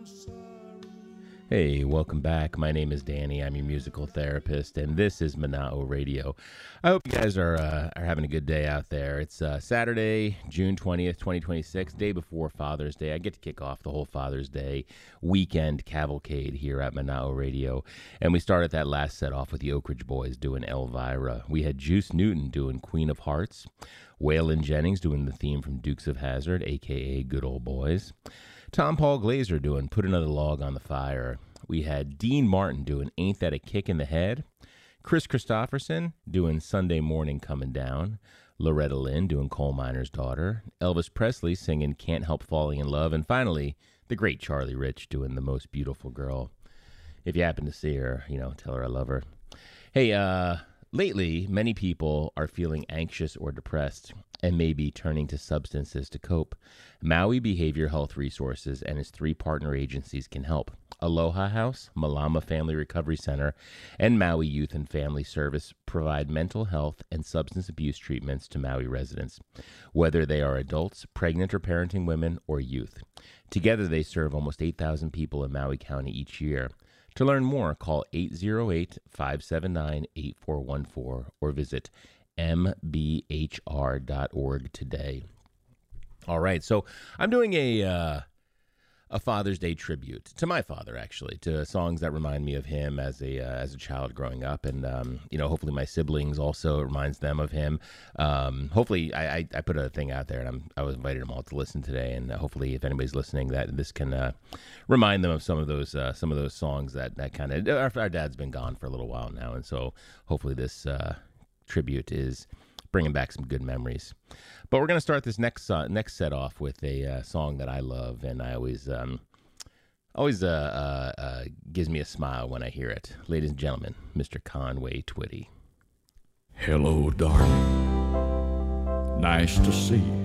Hey, welcome back. My name is Danny. I'm your musical therapist, and this is Manao Radio. I hope you guys are having a good day out there. It's Saturday, June 20th, 2026, day before Father's Day. I get to kick off the whole Father's Day weekend cavalcade here at Manao Radio, and we started that last set off with the Oak Ridge Boys doing Elvira. We had Juice Newton doing Queen of Hearts, Waylon Jennings doing the theme from Dukes of Hazzard, a.k.a. Good Old Boys, Tom Paul Glazer doing Put Another Log on the Fire. We had Dean Martin doing Ain't That a Kick in the Head, Chris Christopherson doing Sunday Morning Coming Down, Loretta Lynn doing Coal Miner's Daughter, Elvis Presley singing Can't Help Falling in Love, and finally, the great Charlie Rich doing The Most Beautiful Girl. If you happen to see her, tell her I love her. Hey, lately, many people are feeling anxious or depressed and may be turning to substances to cope. Maui Behavior Health Resources and its 3 partner agencies can help. Aloha House, Malama Family Recovery Center, and Maui Youth and Family Service provide mental health and substance abuse treatments to Maui residents, whether they are adults, pregnant or parenting women, or youth. Together, they serve almost 8,000 people in Maui County each year. To learn more, call 808-579-8414 or visit mbhr.org today. All right, so I'm doing a Father's Day tribute to my father, actually, to songs that remind me of him as a child growing up, and hopefully my siblings also reminds them of him. Hopefully, I put a thing out there, and I was invited them all to listen today, and hopefully, if anybody's listening, that this can remind them of some of those songs that kind of our dad's been gone for a little while now, and so hopefully this tribute is bringing back some good memories. But we're going to start this next set off with a song that I love, and I always gives me a smile when I hear it. Ladies and gentlemen, Mr. Conway Twitty. Hello, darling. Nice to see you.